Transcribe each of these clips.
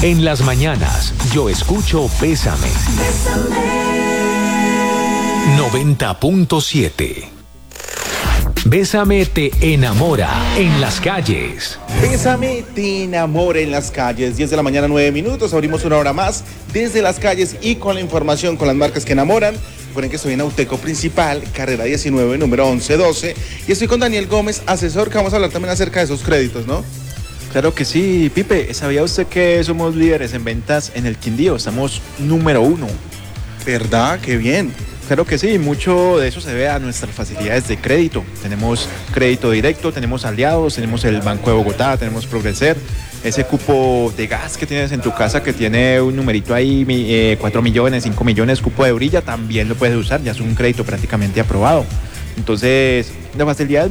En las mañanas, yo escucho Bésame. 90.7. Bésame te enamora en las calles. Bésame te enamora en las calles. 10 de la mañana, 9 minutos. Abrimos una hora más desde las calles y con la información, con las marcas que enamoran. Recuerden que estoy en Auteco Principal, carrera 19, número 1112. Y estoy con Daniel Gómez, asesor, que vamos a hablar también acerca de esos créditos, ¿no? Claro que sí, Pipe. ¿Sabía usted que somos líderes en ventas en el Quindío? Estamos número 1. ¿Verdad? ¡Qué bien! Claro que sí, mucho de eso se ve a nuestras facilidades de crédito. Tenemos crédito directo, tenemos aliados, tenemos el Banco de Bogotá, tenemos Progreser, ese cupo de gas que tienes en tu casa que tiene un numerito ahí, 4 millones, 5 millones, cupo de brilla, también lo puedes usar, ya es un crédito prácticamente aprobado. Entonces, la facilidad es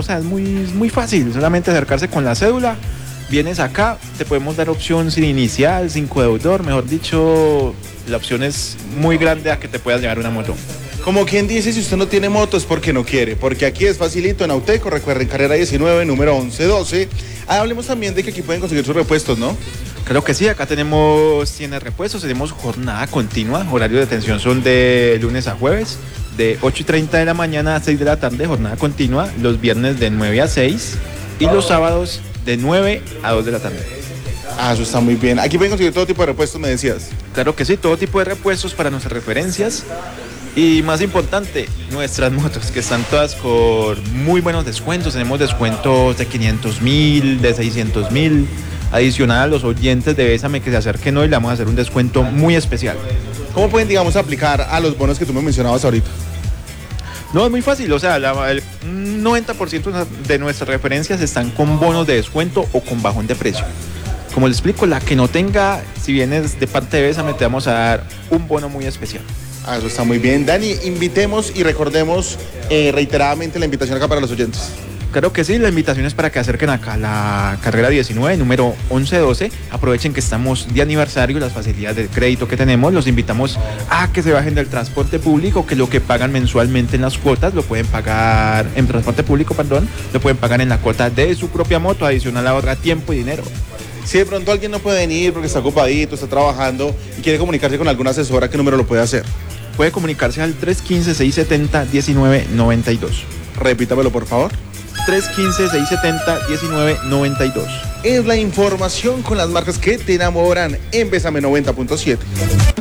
muy fácil, solamente acercarse con la cédula. Vienes acá, te podemos dar opción sin inicial, sin codeudor, mejor dicho, la opción es muy grande a que te puedas llevar una moto. Como quien dice, si usted no tiene moto es porque no quiere, porque aquí es facilito en Auteco, recuerden, carrera 19, número 1112. Hablemos también de que aquí pueden conseguir sus repuestos, ¿no? Claro que sí, acá tiene repuestos, tenemos jornada continua, horarios de atención son de lunes a jueves, de 8:30 de la mañana a 6 de la tarde, jornada continua, los viernes de 9 a 6 y los sábados de 9 a 2 de la tarde. Ah, eso está muy bien. Aquí pueden conseguir todo tipo de repuestos, me decías. Claro que sí, todo tipo de repuestos para nuestras referencias. Y más importante, nuestras motos, que están todas con muy buenos descuentos. Tenemos descuentos de 500.000, de 600.000. Adicional a los oyentes de Bésame que se acerquen hoy, le vamos a hacer un descuento muy especial. ¿Cómo pueden, digamos, aplicar a los bonos que tú me mencionabas ahorita? No, es muy fácil, o sea, el 90% de nuestras referencias están con bonos de descuento o con bajón de precio. Como les explico, la que no tenga, si vienes de parte de Bésame, te vamos a dar un bono muy especial. Ah, eso está muy bien. Dani, invitemos y recordemos reiteradamente la invitación acá para los oyentes. Claro que sí, la invitación es para que acerquen acá a la carrera 19, número 1112. Aprovechen que estamos de aniversario, las facilidades de crédito que tenemos. Los invitamos a que se bajen del transporte público, que lo que pagan mensualmente en las cuotas lo pueden pagar en transporte público, lo pueden pagar en la cuota de su propia moto, adicional ahorra tiempo y dinero. Si de pronto alguien no puede venir porque está ocupadito, está trabajando y quiere comunicarse con alguna asesora, ¿qué número lo puede hacer? Puede comunicarse al 315-670-1992. Repítamelo, por favor. 315-670-1992. Es la información con las marcas que te enamoran en Bésame 90.7.